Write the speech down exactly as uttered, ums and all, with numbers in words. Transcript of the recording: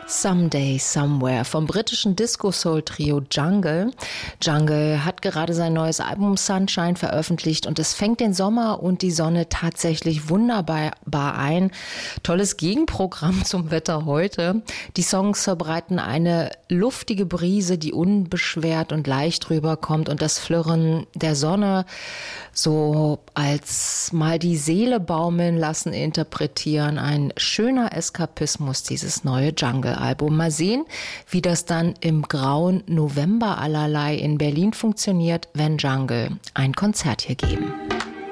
Someday, Somewhere vom britischen Disco-Soul-Trio Jungle. Jungle hat gerade sein neues Album Sunshine veröffentlicht und es fängt den Sommer und die Sonne tatsächlich wunderbar ein. Tolles Gegenprogramm zum Wetter heute. Die Songs verbreiten eine luftige Brise, die unbeschwert und leicht rüberkommt und das Flirren der Sonne so als mal die Seele baumeln lassen interpretieren. Ein schöner Eskapismus, dieses neue Jungle-Album. Mal sehen, wie das dann im grauen November allerlei in Berlin funktioniert, wenn Jungle ein Konzert hier geben.